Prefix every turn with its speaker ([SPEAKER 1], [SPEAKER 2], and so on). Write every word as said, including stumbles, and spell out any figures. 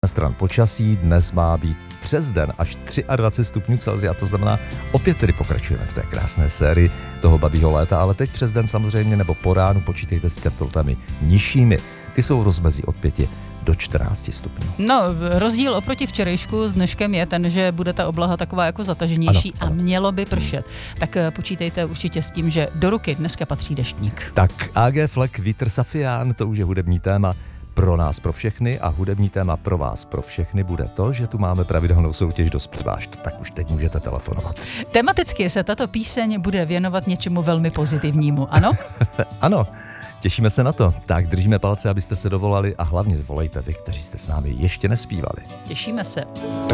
[SPEAKER 1] stran počasí. Dnes má být přes den až dvacet tři stupňů Celsia, to znamená, opět tedy pokračujeme v té krásné sérii toho babího léta, ale teď přes den samozřejmě nebo po ránu počítejte s teplotami nižšími. Ty jsou v rozmezí od pěti do čtrnácti stupňů.
[SPEAKER 2] No, rozdíl oproti včerejšku s dneškem je ten, že bude ta oblaha taková jako zataženější ano, ano. a mělo by pršet. Hmm. Tak počítejte určitě s tím, že do ruky dneska patří deštník.
[SPEAKER 1] Tak á gé Flek, Vítr Safián, to už je hudební téma pro nás, pro všechny, a hudební téma pro vás, pro všechny bude to, že tu máme pravidelnou soutěž do Zpěváš, tak už teď můžete telefonovat.
[SPEAKER 2] Tematicky se tato píseň bude věnovat něčemu velmi pozitivnímu, ano?
[SPEAKER 1] Ano. Těšíme se na to. Tak držíme palce, abyste se dovolali a hlavně zvolejte vy, kteří jste s námi ještě nespívali.
[SPEAKER 2] Těšíme se.